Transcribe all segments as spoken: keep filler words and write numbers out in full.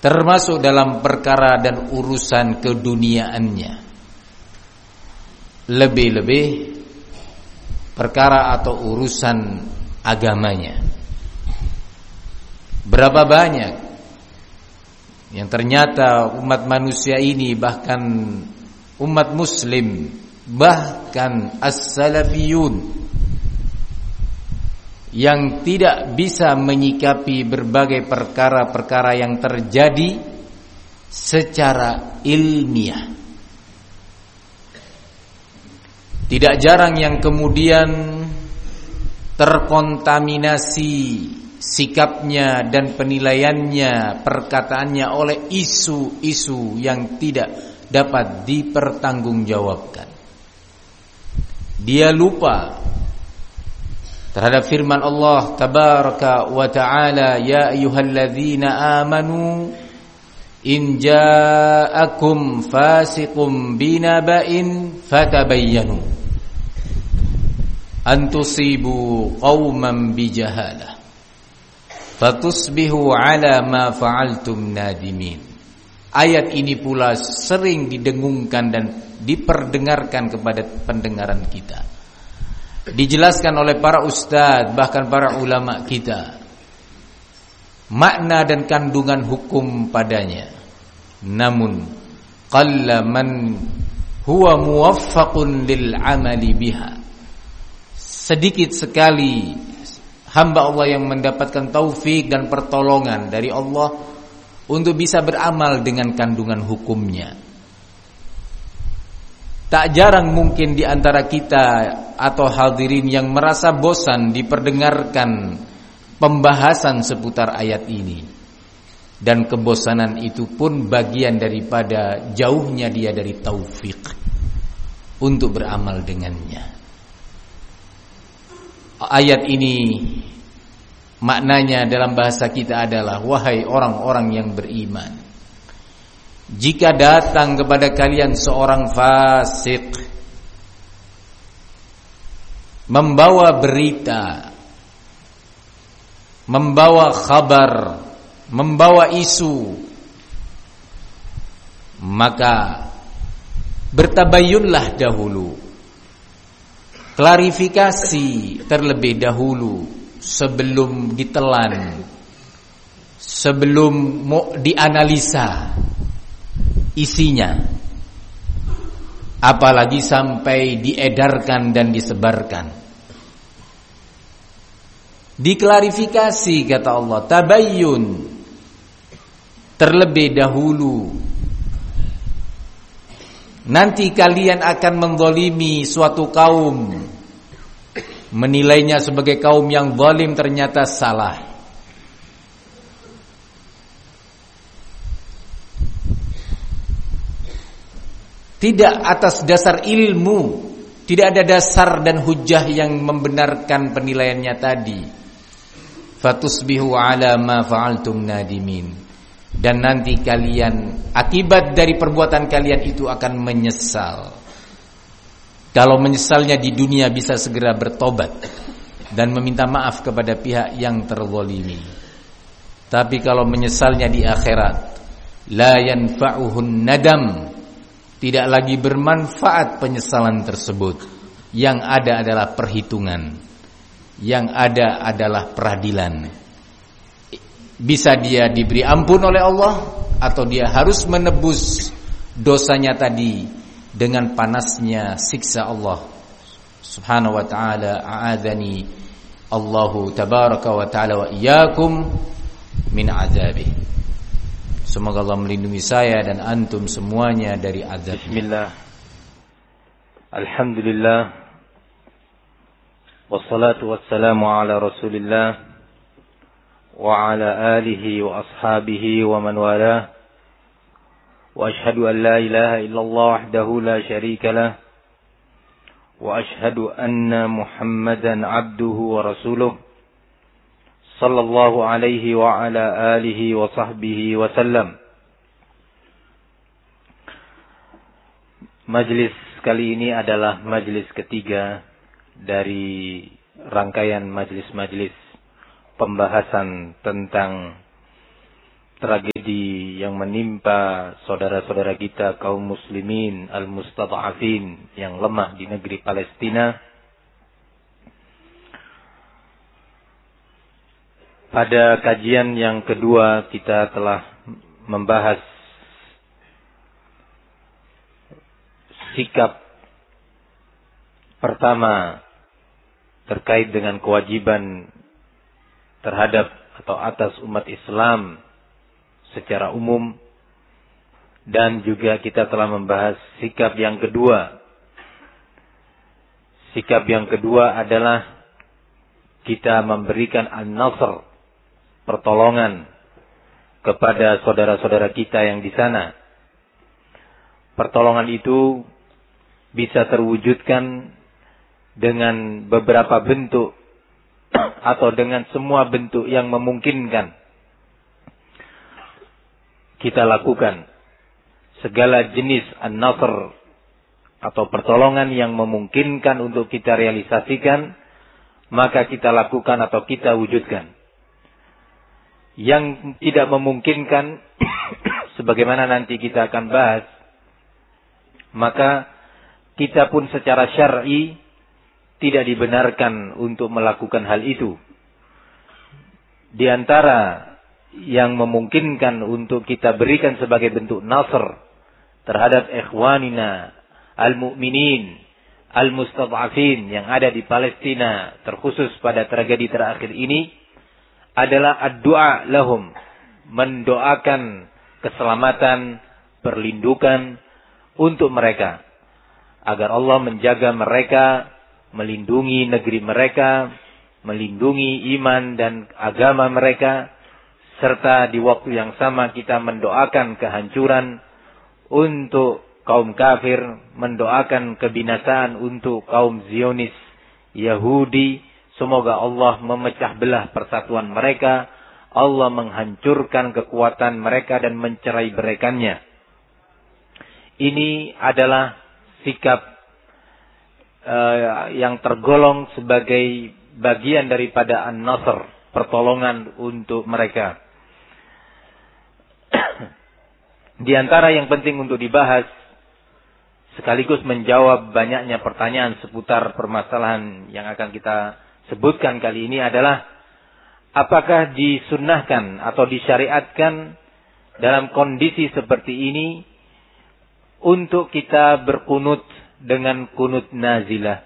termasuk dalam perkara dan urusan keduniaannya, lebih-lebih perkara atau urusan agamanya. Berapa banyak yang ternyata umat manusia ini, bahkan umat muslim, bahkan as-salafiyun, yang tidak bisa menyikapi berbagai perkara-perkara yang terjadi secara ilmiah. Tidak jarang yang kemudian terkontaminasi sikapnya dan penilaiannya, perkataannya oleh isu-isu yang tidak dapat dipertanggungjawabkan. Dia lupa terhadap firman Allah tabaraka wa ta'ala, ya ayyuhalladzina amanu in ja'akum fasiqun binaba'in fatabayyanu an tusibu qauman bijahalah fatusbihu ala ma fa'altum nadimin. Ayat ini pula sering didengungkan dan diperdengarkan kepada pendengaran kita. Dijelaskan oleh para ustadz, bahkan para ulama kita, makna dan kandungan hukum padanya. Namun qalla man huwa muwaffaqun lil amali biha. Sedikit sekali hamba Allah yang mendapatkan taufik dan pertolongan dari Allah untuk bisa beramal dengan kandungan hukumnya. Tak jarang mungkin di antara kita atau hadirin yang merasa bosan diperdengarkan pembahasan seputar ayat ini. Dan kebosanan itu pun bagian daripada jauhnya dia dari taufik untuk beramal dengannya. Ayat ini maknanya dalam bahasa kita adalah, wahai orang-orang yang beriman, jika datang kepada kalian seorang fasik membawa berita, membawa kabar, membawa isu, maka bertabayyunlah dahulu, klarifikasi terlebih dahulu sebelum ditelan, sebelum mau dianalisa isinya, apalagi sampai diedarkan dan disebarkan. Diklarifikasi, kata Allah, tabayyun, terlebih dahulu. Nanti kalian akan menzalimi suatu kaum, menilainya sebagai kaum yang zalim, ternyata salah. Tidak atas dasar ilmu, tidak ada dasar dan hujah yang membenarkan penilaiannya tadi. Fatusbihu ala ma fa'altum nadimin. Dan nanti kalian, akibat dari perbuatan kalian itu akan menyesal. Kalau menyesalnya di dunia bisa segera bertobat dan meminta maaf kepada pihak yang terzalimi. Tapi kalau menyesalnya di akhirat, la yanfa'uhun nadam, tidak lagi bermanfaat penyesalan tersebut. Yang ada adalah perhitungan, yang ada adalah peradilan. Bisa dia diberi ampun oleh Allah, atau dia harus menebus dosanya tadi dengan panasnya siksa Allah subhanahu wa ta'ala. A'adhani Allahu tabaraka wa ta'ala wa iyyakum min azabih. Semoga Allah melindungi saya dan antum semuanya dari azab. Bismillah. Alhamdulillah. Wassalatu wassalamu ala Rasulillah wa ala alihi wa ashabihi wa man walah. Wa ashhadu an la ilaha illallah wahdahu la syarika lah. Wa ashhadu anna Muhammadan abduhu wa rasuluh. Sallallahu alaihi wa ala alihi wa sahbihi wa sallam. Majlis kali ini adalah majlis ketiga dari rangkaian majlis-majlis pembahasan tentang tragedi yang menimpa saudara-saudara kita kaum muslimin al-mustad'afin yang lemah di negeri Palestina. Pada kajian yang kedua kita telah membahas sikap pertama terkait dengan kewajiban terhadap atau atas umat Islam secara umum, dan juga kita telah membahas sikap yang kedua. Sikap yang kedua adalah kita memberikan an-nasr, pertolongan kepada saudara-saudara kita yang di sana. Pertolongan itu bisa terwujudkan dengan beberapa bentuk atau dengan semua bentuk yang memungkinkan kita lakukan. Segala jenis an-nasr atau pertolongan yang memungkinkan untuk kita realisasikan, maka kita lakukan atau kita wujudkan. Yang tidak memungkinkan, sebagaimana nanti kita akan bahas, maka kita pun secara syar'i tidak dibenarkan untuk melakukan hal itu. Di antara yang memungkinkan untuk kita berikan sebagai bentuk nasr terhadap ikhwanina al-mu'minin al-mustad'afin yang ada di Palestina, terkhusus pada tragedi terakhir ini, adalah ad-du'a lahum, mendoakan keselamatan, perlindungan untuk mereka, agar Allah menjaga mereka, melindungi negeri mereka, melindungi iman dan agama mereka, serta di waktu yang sama kita mendoakan kehancuran untuk kaum kafir, mendoakan kebinasaan untuk kaum Zionis Yahudi. Semoga Allah memecah belah persatuan mereka, Allah menghancurkan kekuatan mereka dan mencerai-beraikannya. Ini adalah sikap uh, yang tergolong sebagai bagian daripada an-nasr, pertolongan untuk mereka. Di antara yang penting untuk dibahas, sekaligus menjawab banyaknya pertanyaan seputar permasalahan yang akan kita sebutkan kali ini adalah, apakah disunnahkan atau disyariatkan dalam kondisi seperti ini untuk kita berkunut dengan kunut nazilah?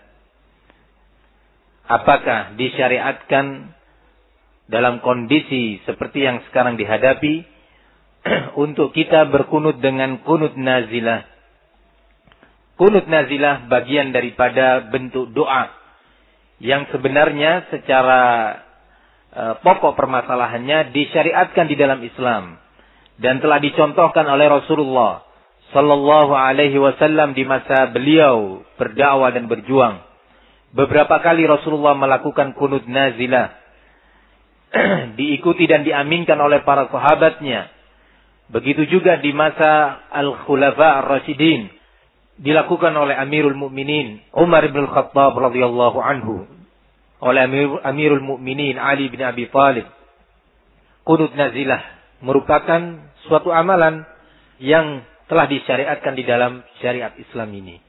Apakah disyariatkan dalam kondisi seperti yang sekarang dihadapi untuk kita berkunut dengan kunut nazilah? Kunut nazilah bagian daripada bentuk doa yang sebenarnya secara uh, pokok permasalahannya disyariatkan di dalam Islam dan telah dicontohkan oleh Rasulullah sallallahu alaihi wasallam di masa beliau berdakwah dan berjuang. Beberapa kali Rasulullah melakukan kunut nazilah, diikuti dan diaminkan oleh para sahabatnya. Begitu juga di masa Al-Khulafa Ar-Rasyidin, dilakukan oleh Amirul Mukminin Umar bin Khattab radhiyallahu anhu, oleh Amir, Amirul Mukminin Ali bin Abi Thalib. Qunut nazilah merupakan suatu amalan yang telah disyariatkan di dalam syariat Islam ini.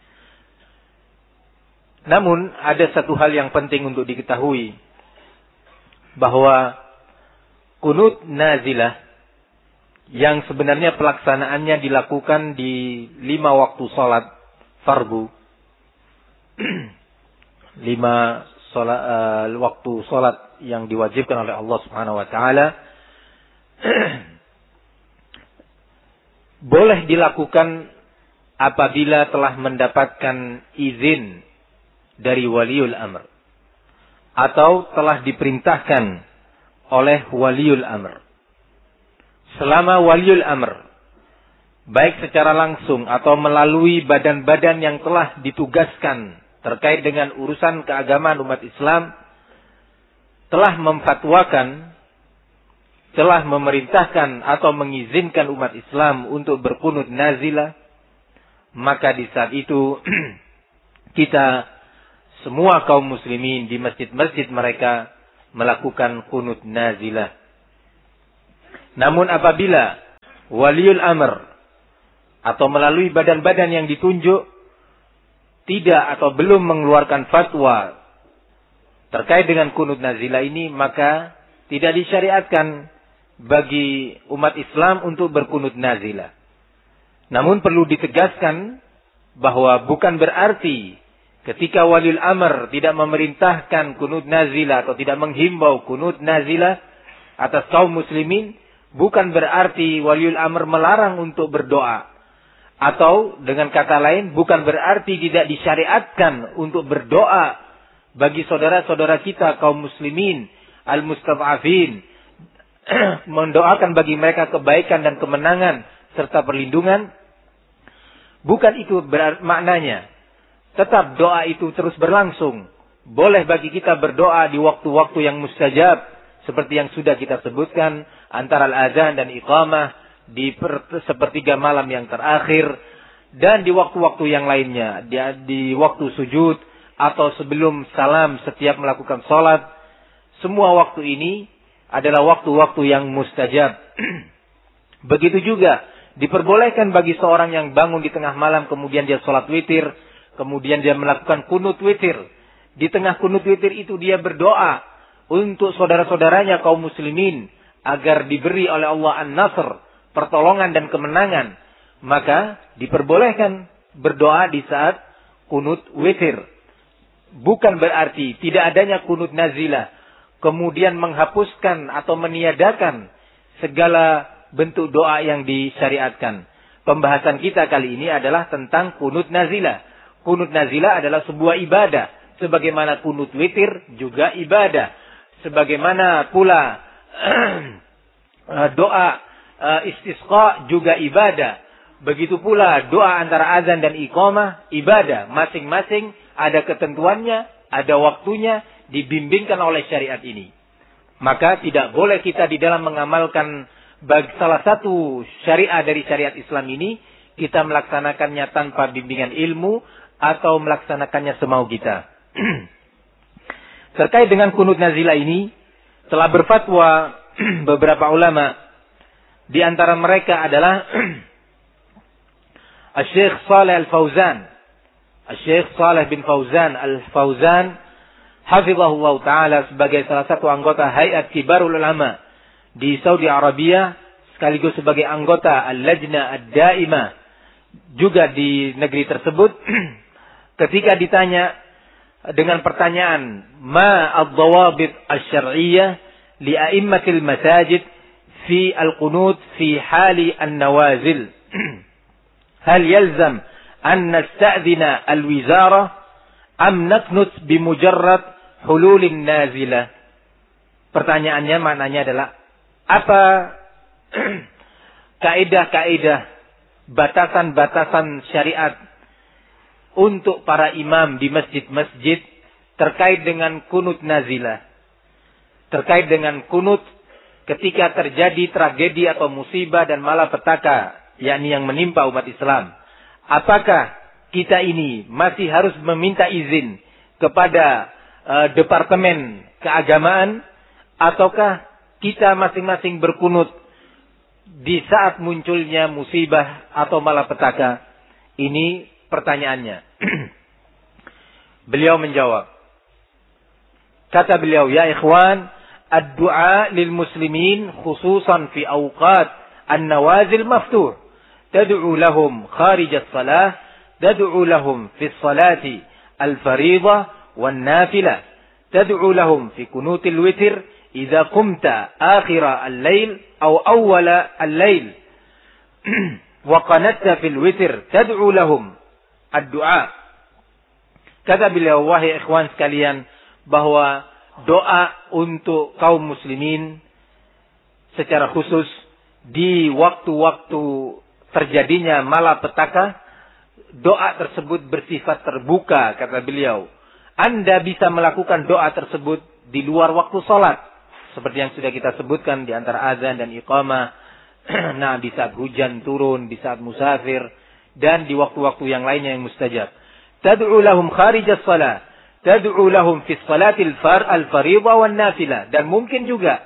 Namun ada satu hal yang penting untuk diketahui, bahwa qunut nazilah yang sebenarnya pelaksanaannya dilakukan di lima waktu salat fardu, lima salat, uh, waktu salat yang diwajibkan oleh Allah Subhanahu wa taala, boleh dilakukan apabila telah mendapatkan izin dari waliul amr atau telah diperintahkan oleh waliul amr. Selama waliul amr, baik secara langsung atau melalui badan-badan yang telah ditugaskan terkait dengan urusan keagamaan umat Islam, telah memfatwakan, telah memerintahkan atau mengizinkan umat Islam untuk berkunut nazilah, maka di saat itu kita semua kaum muslimin di masjid-masjid mereka melakukan kunut nazilah. Namun apabila waliul amr atau melalui badan-badan yang ditunjuk tidak atau belum mengeluarkan fatwa terkait dengan kunut nazilah ini, maka tidak disyariatkan bagi umat Islam untuk berkunut nazilah. Namun perlu ditegaskan bahwa bukan berarti ketika waliul amr tidak memerintahkan kunut nazilah atau tidak menghimbau kunut nazilah atas kaum muslimin, bukan berarti waliul amr melarang untuk berdoa. Atau dengan kata lain, bukan berarti tidak disyariatkan untuk berdoa bagi saudara-saudara kita kaum muslimin al-mustad'afin, mendoakan bagi mereka kebaikan dan kemenangan serta perlindungan. Bukan itu berarti maknanya. Tetap doa itu terus berlangsung. Boleh bagi kita berdoa di waktu-waktu yang mustajab, seperti yang sudah kita sebutkan, antara al-azan dan iqamah, di sepertiga malam yang terakhir, dan di waktu-waktu yang lainnya, di, di waktu sujud, atau sebelum salam setiap melakukan sholat. Semua waktu ini adalah waktu-waktu yang mustajab. Begitu juga diperbolehkan bagi seorang yang bangun di tengah malam, kemudian dia sholat witir, kemudian dia melakukan kunut witir. Di tengah kunut witir itu dia berdoa untuk saudara-saudaranya kaum muslimin agar diberi oleh Allah an-nasr, pertolongan dan kemenangan. Maka diperbolehkan berdoa di saat kunut witir. Bukan berarti tidak adanya kunut nazilah kemudian menghapuskan atau meniadakan segala bentuk doa yang disyariatkan. Pembahasan kita kali ini adalah tentang kunut nazilah. Kunut nazilah adalah sebuah ibadah. Sebagaimana kunut witir juga ibadah. Sebagaimana pula doa istisqa juga ibadah. Begitu pula doa antara azan dan iqamah ibadah. Masing-masing ada ketentuannya, ada waktunya, dibimbingkan oleh syariat ini. Maka tidak boleh kita di dalam mengamalkan bagi salah satu syariat dari syariat Islam ini, kita melaksanakannya tanpa bimbingan ilmu atau melaksanakannya semau kita. Terkait dengan kunut nazilah ini, telah berfatwa beberapa ulama. Di antara mereka adalah Asy-Syaikh Shalih Al-Fauzan. Asy-Syaikh Shalih bin Fauzan Al-Fauzan hafizahullah ta'ala sebagai salah satu anggota Hayat Kibarul Ulama di Saudi Arabia, sekaligus sebagai anggota Al-Lajna Ad-Daimah juga di negeri tersebut. Ketika ditanya dengan pertanyaan, ma ad-dawabit asy-syar'iyyah li a'immatil masajid fi al-qunut fi hali an-nawazil, hal yalzam an nasta'dhina al-wizarah am naknut bimujarrad hululin nazilah. Pertanyaannya maknanya adalah apa kaidah-kaidah, batasan-batasan syariat untuk para imam di masjid-masjid terkait dengan kunut nazilah. Terkait dengan kunut ketika terjadi tragedi atau musibah dan malapetaka, yakni yang menimpa umat Islam. Apakah kita ini masih harus meminta izin kepada uh, departemen keagamaan, ataukah kita masing-masing berkunut di saat munculnya musibah atau malapetaka? Ini pertanyaannya. Beliau menjawab. Kata beliau, ya ikhwan, ad-du'a lil muslimin khususan fi awqat an-nawazil maftuh. Tad'u lahum kharij as-salah, tad'u lahum fi as-salati al-fariḍah wan-nafilah. Tad'u lahum fi kunutil witr idza qumta akhira al-lail aw awwala al-lail. Wa qanatta fil witr tad'u lahum ad-du'a. Kata beliau, wahai ikhwan sekalian, bahwa doa untuk kaum muslimin secara khusus di waktu-waktu terjadinya malapetaka, doa tersebut bersifat terbuka, kata beliau. Anda bisa melakukan doa tersebut di luar waktu sholat, seperti yang sudah kita sebutkan di antara azan dan iqamah. Nah, di saat hujan turun, di saat musafir, dan di waktu-waktu yang lainnya yang mustajab. Tad'u lahum kharijas salat, tad'u lahum fi salatil far al-fariḍah wan nafilah. Dan mungkin juga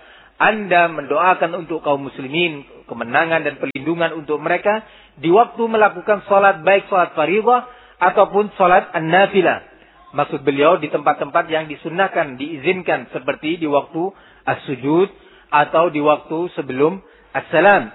Anda mendoakan untuk kaum muslimin kemenangan dan perlindungan untuk mereka di waktu melakukan salat, baik salat fardhu ataupun salat an-nafilah. Maksud beliau di tempat-tempat yang disunnahkan, diizinkan, seperti di waktu as-sujud atau di waktu sebelum as-salam.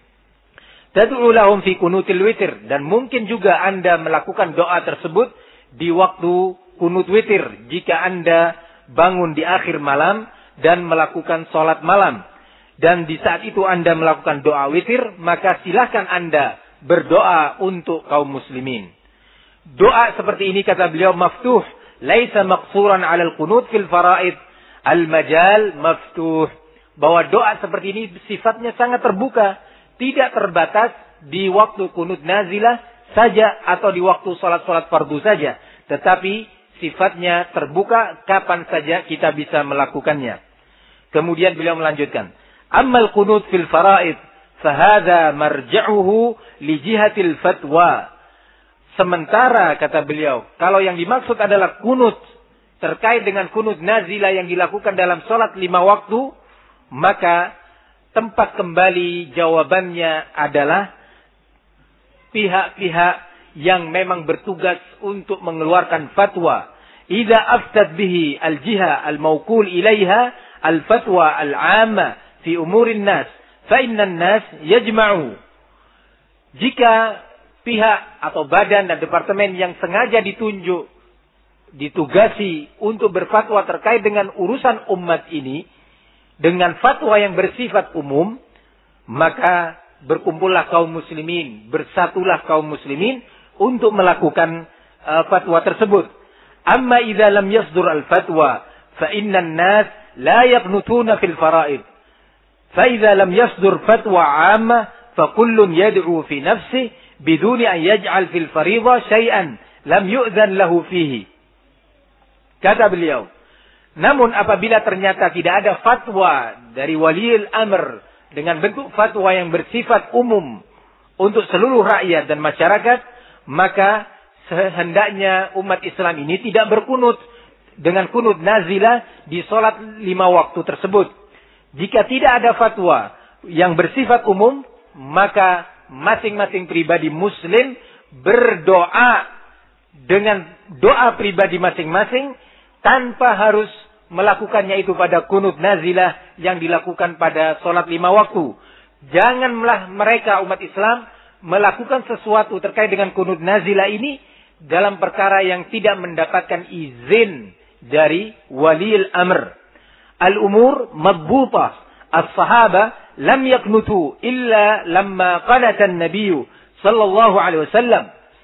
Tad'u lahum fi kunutil witir, dan mungkin juga Anda melakukan doa tersebut di waktu kunut witir jika Anda bangun di akhir malam dan melakukan sholat malam. Dan di saat itu Anda melakukan doa witir, maka silahkan Anda berdoa untuk kaum muslimin. Doa seperti ini kata beliau maftuh, laisa maqsuran 'ala al-qunut fil faraid, al-majal maftuh. Bahwa doa seperti ini sifatnya sangat terbuka, tidak terbatas di waktu kunut nazilah saja atau di waktu salat-salat fardu saja, tetapi sifatnya terbuka kapan saja kita bisa melakukannya. Kemudian beliau melanjutkan, ammal qunut fil faraid fahadha marja'uhu li jihatil fatwa. Sementara kata beliau, kalau yang dimaksud adalah kunut terkait dengan kunut nazilah yang dilakukan dalam salat lima waktu, maka tempat kembali jawabannya adalah pihak-pihak yang memang bertugas untuk mengeluarkan fatwa. Idza aftad bihi al-jiha al-mawqul ilaiha al-fatwa al-'amma fi umurin nas, fa innan nas yajma'u. Jika pihak atau badan dan departemen yang sengaja ditunjuk, ditugasi untuk berfatwa terkait dengan urusan umat ini, dengan fatwa yang bersifat umum, maka berkumpullah kaum muslimin, bersatulah kaum muslimin untuk melakukan uh, fatwa tersebut. Amma idza lam yasdur al-fatwa fa innan nas la yaqnutuna fil faraid. Fa idza lam yasdur fatwa 'amma fa kullun yad'u fi nafsihi biduni an yaj'al fil fariidha syai'an lam yu'dhan lahu fihi. Kata beliau, namun apabila ternyata tidak ada fatwa dari waliul amr dengan bentuk fatwa yang bersifat umum untuk seluruh rakyat dan masyarakat, maka sehendaknya umat Islam ini tidak berkunut dengan kunut nazilah di salat lima waktu tersebut. Jika tidak ada fatwa yang bersifat umum, maka masing-masing pribadi muslim berdoa dengan doa pribadi masing-masing tanpa harus melakukannya itu pada kunut nazilah yang dilakukan pada sholat lima waktu. Janganlah mereka umat Islam melakukan sesuatu terkait dengan kunut nazilah ini dalam perkara yang tidak mendapatkan izin dari waliul amr. Al-umur madbutah. As-sahaba lam yaknutu illa lamma qanata an-nabiyyu sallallahu alaihi wasallam.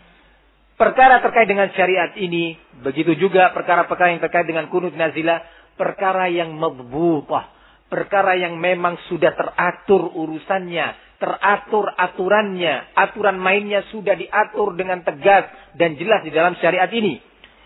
Perkara terkait dengan syariat ini, begitu juga perkara-perkara yang terkait dengan kunut nazilah, perkara yang madbutah, perkara yang memang sudah teratur urusannya, teratur aturannya, aturan mainnya sudah diatur dengan tegas dan jelas di dalam syariat ini.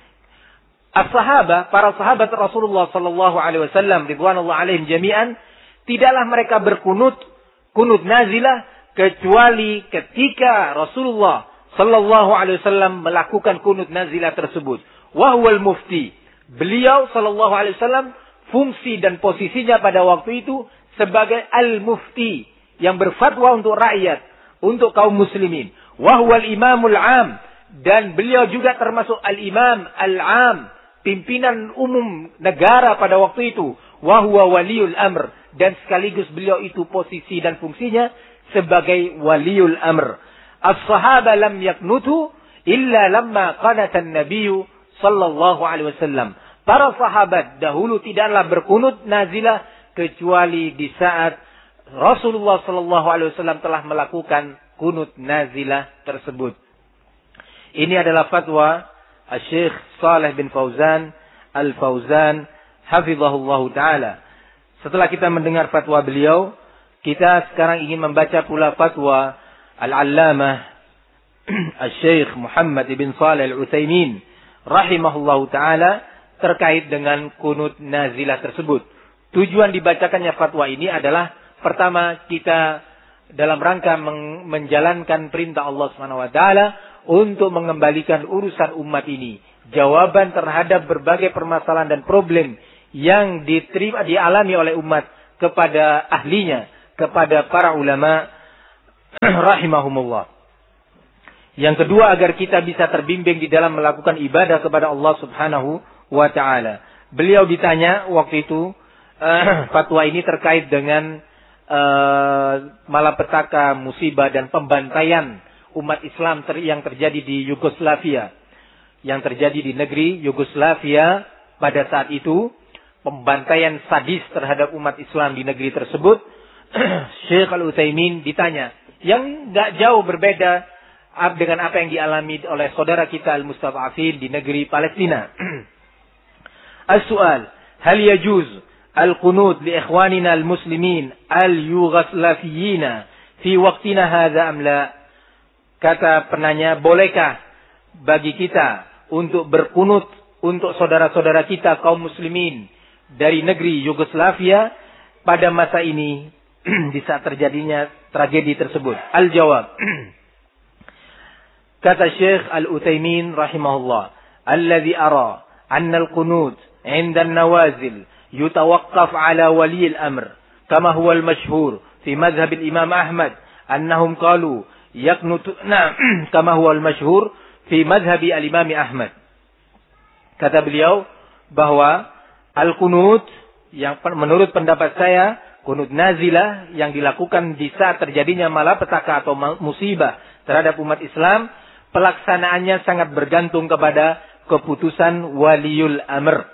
As-sahabah, para sahabat Rasulullah sallallahu alaihi wasallam ridwanullah alaihim jami'an, tidaklah mereka berkunut kunut nazilah kecuali ketika Rasulullah sallallahu alaihi wasallam melakukan kunut nazilah tersebut. Wa huwal mufti. Beliau sallallahu alaihi wasallam fungsi dan posisinya pada waktu itu sebagai al-mufti yang berfatwa untuk rakyat, untuk kaum muslimin. Wa huwal imamul 'am, dan beliau juga termasuk al-imam al-'am, pimpinan umum negara pada waktu itu. Wa huwa waliul amr, dan sekaligus beliau itu posisi dan fungsinya sebagai waliul amr. As-sahaba lam yaknutu illa lamma qanata an-nabiyyu sallallahu alaihi wasallam. Para sahabat dahulu tidaklah berkunut nazilah kecuali di saat Rasulullah sallallahu alaihi wasallam telah melakukan kunut nazilah tersebut. Ini adalah fatwa Syekh Shalih bin Fauzan Al-Fauzan hafizahullahu taala. Setelah kita mendengar fatwa beliau, kita sekarang ingin membaca pula fatwa Al-Allamah Al-Syekh Muhammad ibn Shalih Al-Utsaimin rahimahullahu ta'ala terkait dengan kunut nazilah tersebut. Tujuan dibacakannya fatwa ini adalah pertama, kita dalam rangka menjalankan perintah Allah subhanahu wa taala untuk mengembalikan urusan umat ini, jawaban terhadap berbagai permasalahan dan problem yang diterima dialami oleh umat kepada ahlinya, kepada para ulama rahimahumullah. Yang kedua, agar kita bisa terbimbing di dalam melakukan ibadah kepada Allah Subhanahu wa taala. Beliau ditanya waktu itu uh, fatwa ini terkait dengan uh, malapetaka, musibah dan pembantaian umat Islam ter yang terjadi di Yugoslavia. Yang terjadi di negeri Yugoslavia pada saat itu, pembantaian sadis terhadap umat Islam di negeri tersebut. Syekh Al-Utsaimin ditanya, yang gak jauh berbeda dengan apa yang dialami oleh saudara kita Al-Mustad'afin di negeri Palestina. As-su'al, hal yajuz al-qunut li ikhwanina al-muslimin al-Yugoslaviyina fi waqtina hadha am la? Kata penanya, bolehkah bagi kita untuk berkunut untuk saudara-saudara kita kaum muslimin dari negeri Yugoslavia pada masa ini di saat terjadinya tragedi tersebut? Al-jawab. Kata Syekh Al-Utsaimin rahimahullah, alladhi ara anna al-qunut 'inda an-nawazil yutawaqqaf 'ala wali al-amr kama huwa al-mashhur fi madhhab al-Imam Ahmad annahum qalu yaqnutuna kama huwa al-mashhur fi madhhab al-Imam Ahmad. Kata beliau bahwa al-qunut yang menurut pendapat saya, qunut nazilah yang dilakukan di saat terjadinya malapetaka atau musibah terhadap umat Islam, pelaksanaannya sangat bergantung kepada keputusan waliul amr.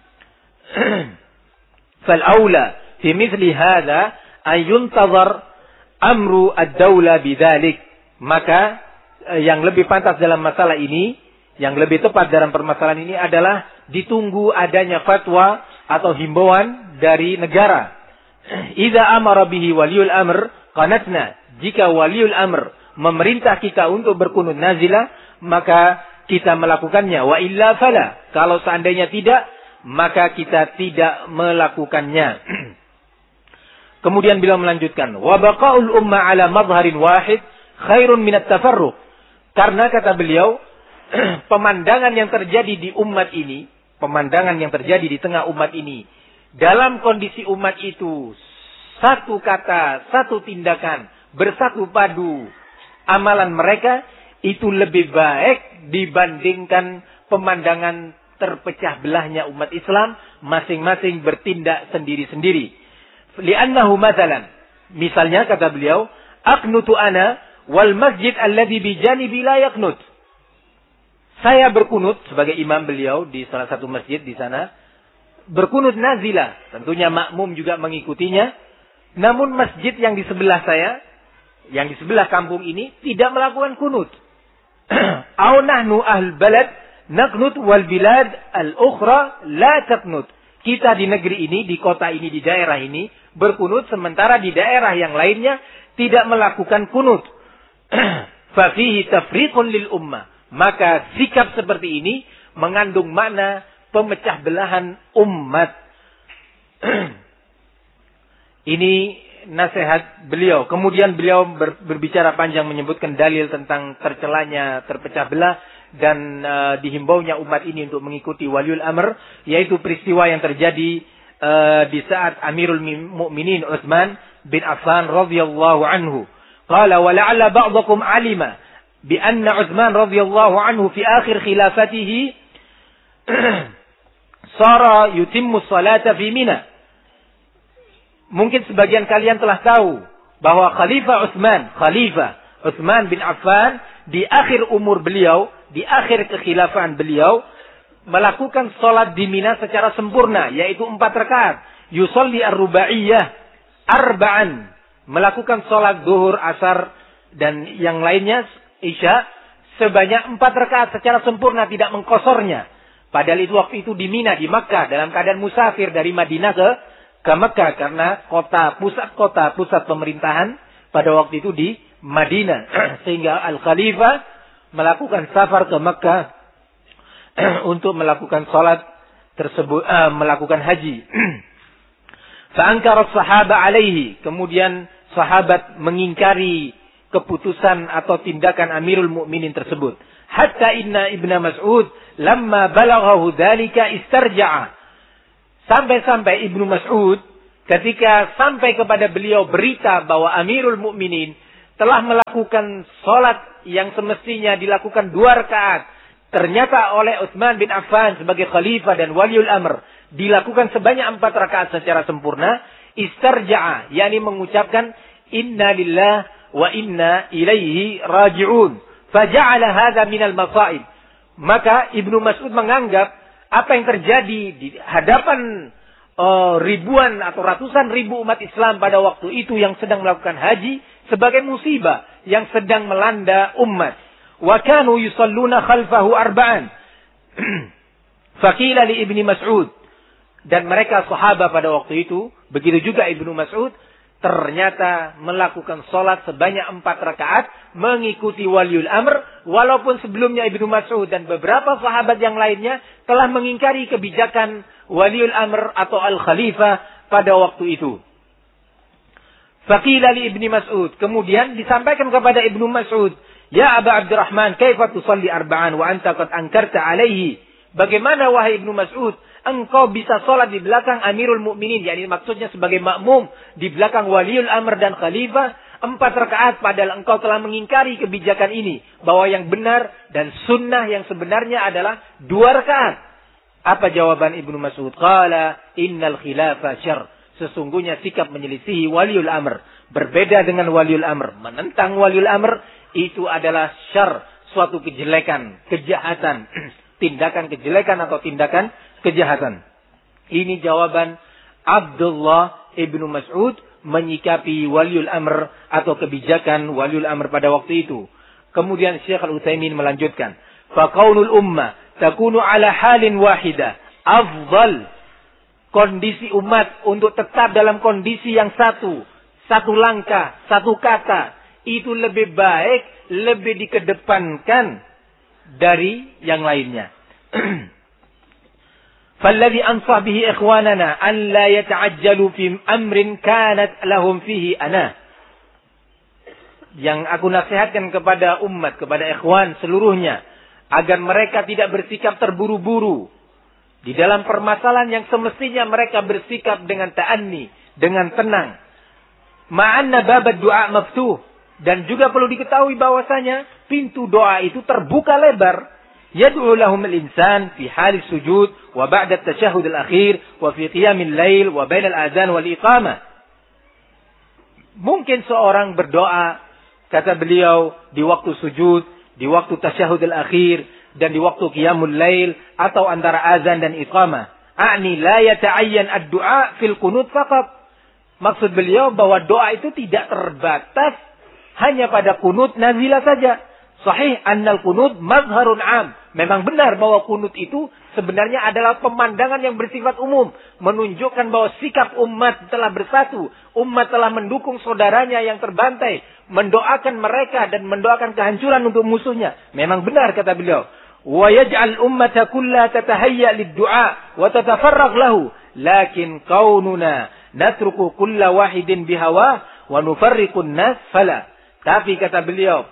Fal aula fi mithli hadha ay yuntazar amru ad-dawla bidzalik. Maka yang lebih pantas dalam masalah ini, yang lebih tepat dalam permasalahan ini adalah ditunggu adanya fatwa atau himbauan dari negara. Idza amara bihi waliul amr qanatna. Jika waliul amr memerintah kita untuk berkunut nazilah, maka kita melakukannya. Wa illa fala. Kalau seandainya tidak, maka kita tidak melakukannya. Kemudian beliau melanjutkan, wa baqaul umma ala madharin wahid khairun minat tafarruq. Karena kata beliau, pemandangan yang terjadi di umat ini, pemandangan yang terjadi di tengah umat ini, dalam kondisi umat itu satu kata, satu tindakan, bersatu padu amalan mereka, itu lebih baik dibandingkan pemandangan terpecah belahnya umat Islam, masing-masing bertindak sendiri-sendiri. Li'annahu mathalan, misalnya kata beliau, aqnutu ana wal masjid alladhi bijanibi la yaqnut. Saya berkunut sebagai imam beliau di salah satu masjid di sana, berkunut nazilah, tentunya makmum juga mengikutinya. Namun masjid yang di sebelah saya, yang di sebelah kampung ini tidak melakukan kunut. Au nahnu ahl balad naqnut wal bilad al-ukhra la taqnut. Kita di negeri ini, di kota ini, di daerah ini berkunut, sementara di daerah yang lainnya tidak melakukan kunut. Fa fihi tafriqun lil ummah. Maka sikap seperti ini mengandung makna pemecah belahan umat. Ini nasihat beliau. Kemudian beliau ber, berbicara panjang menyebutkan dalil tentang tercelanya terpecah belah dan uh, dihimbaunya umat ini untuk mengikuti waliul amr, yaitu peristiwa yang terjadi uh, di saat Amirul Mukminin Utsman bin Affan radhiyallahu anhu. Qala wa la'alla ba'dakum alima bi anna Utsman radhiyallahu anhu fi akhir khilafatihi sara yutimmu salata fi Mina. Mungkin sebagian kalian telah tahu bahwa Khalifah Utsman, Khalifah Utsman bin Affan di akhir umur beliau, di akhir kekhilafahan beliau, melakukan salat di Mina secara sempurna, yaitu empat rakaat. Yusolli ar-rubaiyah arba'an, melakukan salat zuhur, asar dan yang lainnya isya sebanyak empat rakaat secara sempurna, tidak mengkosornya. Padahal itu waktu itu di Mina, di Makkah, dalam keadaan musafir dari Madinah ke ke Makkah, karena kota pusat kota pusat pemerintahan pada waktu itu di Madinah, sehingga Al-Khalifah melakukan safar ke Makkah untuk melakukan salat tersebut, uh, melakukan haji. Fa'ankara as-sahaba alaihi, kemudian sahabat mengingkari keputusan atau tindakan Amirul Mukminin tersebut. Hatta inna Ibnu Mas'ud lamma balaghahu dzalika istarja'a. Sampai-sampai Ibnu Mas'ud ketika sampai kepada beliau berita bahwa Amirul Mukminin telah melakukan sholat yang semestinya dilakukan dua rakaat, ternyata oleh Utsman bin Affan sebagai khalifah dan waliul amr dilakukan sebanyak empat rakaat secara sempurna, istarja'a, yakni mengucapkan inna lillah wa inna ilaihi raji'un, faja'ala hadza minal masaib. Maka Ibnu Mas'ud menganggap apa yang terjadi di hadapan uh, ribuan atau ratusan ribu umat Islam pada waktu itu yang sedang melakukan haji sebagai musibah yang sedang melanda umat. Wa kanu yusalluna khalfahu arba'an. Faqila li Ibnu Mas'ud, dan mereka sahabat pada waktu itu, begitu juga Ibnu Mas'ud, ternyata melakukan sholat sebanyak empat rakaat mengikuti waliul amr, walaupun sebelumnya Ibnu Mas'ud dan beberapa sahabat yang lainnya telah mengingkari kebijakan waliul amr atau al-khalifah pada waktu itu. Faqila li Ibnu Mas'ud, kemudian disampaikan kepada Ibnu Mas'ud, ya Aba Abdurrahman, kaifa tusalli arba'an wa anta qad ankarta alaihi? Bagaimana wahai Ibnu Mas'ud, engkau bisa sholat di belakang Amirul Mukminin, yakni maksudnya sebagai makmum di belakang waliul amr dan khalifah, empat rakaat, padahal engkau telah mengingkari kebijakan ini, bahwa yang benar dan sunnah yang sebenarnya adalah dua rakaat. Apa jawaban Ibnu Mas'ud? Qala innal khilafa syarr. Sesungguhnya sikap menyelisihi waliul amr, berbeda dengan waliul amr, menentang waliul amr, itu adalah syarr, suatu kejelekan, kejahatan, tindakan kejelekan atau tindakan kejahatan. Ini jawaban Abdullah ibnu Mas'ud menyikapi waliul amr atau kebijakan waliul amr pada waktu itu. Kemudian Syekh Al-Utsaimin melanjutkan, faqaulul ummah takunu ala halin wahidah afdal. Kondisi umat untuk tetap dalam kondisi yang satu, satu langkah, satu kata, itu lebih baik, lebih dikedepankan dari yang lainnya. فالذي أنصح به إخواننا أن لا يتعجلوا في أمر كانت لهم فيه أنا. Yang aku nasihatkan kepada umat, kepada ikhwan seluruhnya, agar mereka tidak bersikap terburu-buru di dalam permasalahan yang semestinya mereka bersikap dengan ta'anni, dengan tenang. Ma'anna babad du'a maftuh, dan juga perlu diketahui bahwasanya pintu doa itu terbuka lebar. Yad'u lahum al-insan fi hal sujud wa ba'da at-tashahhud al-akhir wa fi qiyam al-lail wa bain al-adzan wal iqamah. Mungkin seorang berdoa, kata beliau, di waktu sujud, di waktu tasyahud al-akhir, dan di waktu qiyamul lail, atau antara azan dan iqamah. A'ni la yata'ayyan ad-du'a fil qunut faqat. Maksud beliau bahwa doa itu tidak terbatas hanya pada kunut nazilah saja. Sahih annal kunut mazharun am. Memang benar bahwa kunut itu sebenarnya adalah pemandangan yang bersifat umum, menunjukkan bahwa sikap umat telah bersatu, umat telah mendukung saudaranya yang terbantai, mendoakan mereka dan mendoakan kehancuran untuk musuhnya. Memang benar kata beliau. Wa yaj'al ummata kullaha tatahayya lid-du'a wa tatafarragh lahu, lakin qaununa natruku kulla wahidin bihawa wa nufarriqun nas fala. Tapi kata beliau,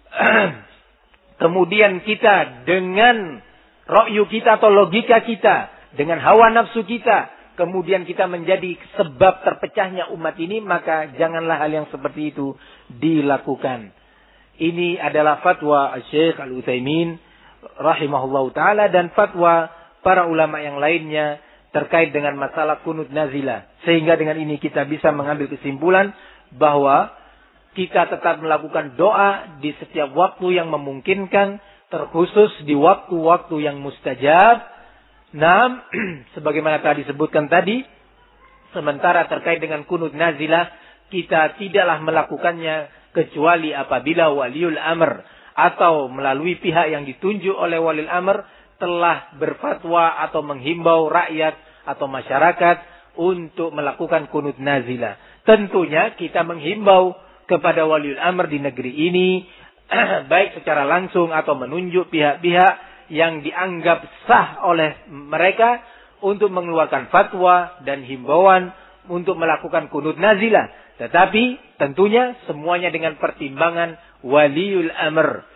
kemudian kita dengan ra'yu kita atau logika kita, dengan hawa nafsu kita, kemudian kita menjadi sebab terpecahnya umat ini, maka janganlah hal yang seperti itu dilakukan. Ini adalah fatwa Syekh Al-Utsaimin rahimahullahu ta'ala dan fatwa para ulama yang lainnya terkait dengan masalah kunut nazilah. Sehingga dengan ini kita bisa mengambil kesimpulan bahwa kita tetap melakukan doa di setiap waktu yang memungkinkan, terkhusus di waktu-waktu yang mustajab. Nah, sebagaimana tadi disebutkan tadi, sementara terkait dengan kunut nazilah, kita tidaklah melakukannya kecuali apabila waliul amr atau melalui pihak yang ditunjuk oleh waliul amr telah berfatwa atau menghimbau rakyat atau masyarakat untuk melakukan kunut nazilah. Tentunya kita menghimbau kepada waliul amr di negeri ini, baik secara langsung atau menunjuk pihak-pihak yang dianggap sah oleh mereka untuk mengeluarkan fatwa dan himbauan untuk melakukan kunut nazilah. Tetapi tentunya semuanya dengan pertimbangan waliul amr.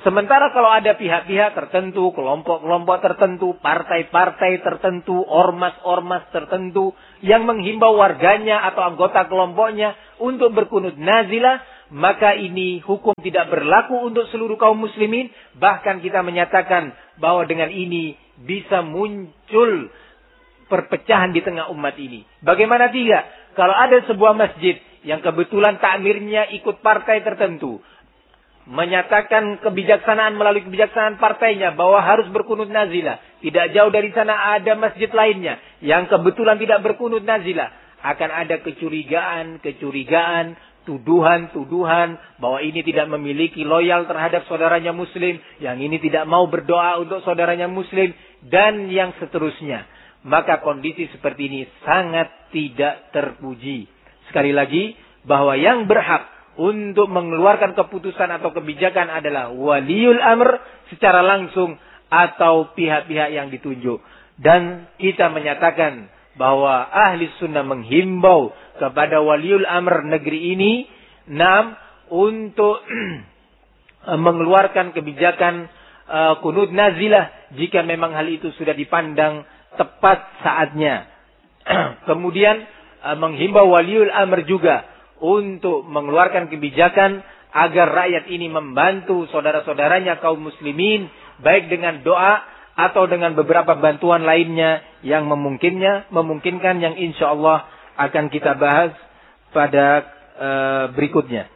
Sementara kalau ada pihak-pihak tertentu, kelompok-kelompok tertentu, partai-partai tertentu, ormas-ormas tertentu yang menghimbau warganya atau anggota kelompoknya untuk berkunut nazilah, maka ini hukum tidak berlaku untuk seluruh kaum muslimin. Bahkan kita menyatakan bahwa dengan ini bisa muncul perpecahan di tengah umat ini. Bagaimana tidak? Kalau ada sebuah masjid yang kebetulan takmirnya ikut partai tertentu, menyatakan kebijaksanaan melalui kebijaksanaan partainya bahwa harus berkunut nazilah. Tidak jauh dari sana ada masjid lainnya yang kebetulan tidak berkunut nazilah. Akan ada kecurigaan-kecurigaan, tuduhan-tuduhan bahwa ini tidak memiliki loyal terhadap saudaranya muslim, yang ini tidak mau berdoa untuk saudaranya muslim, dan yang seterusnya. Maka kondisi seperti ini sangat tidak terpuji. Sekali lagi, bahwa yang berhak untuk mengeluarkan keputusan atau kebijakan adalah waliul amr secara langsung atau pihak-pihak yang ditunjuk. Dan kita menyatakan bahwa ahli sunnah menghimbau kepada waliul amr negeri ini, enam, untuk mengeluarkan kebijakan uh, kunut nazilah jika memang hal itu sudah dipandang tepat saatnya. Kemudian uh, menghimbau waliul amr juga untuk mengeluarkan kebijakan agar rakyat ini membantu saudara-saudaranya kaum muslimin, baik dengan doa atau dengan beberapa bantuan lainnya yang memungkinnya, memungkinkan, yang insya Allah akan kita bahas pada uh, berikutnya.